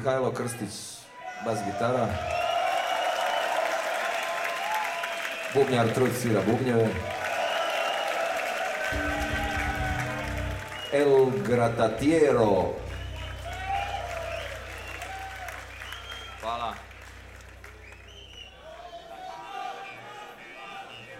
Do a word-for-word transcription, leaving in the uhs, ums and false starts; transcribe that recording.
Mihajlo Krstić, bas gitara. Bubnjar Truć svira bubnjeve. El Gratatiero. Hvala.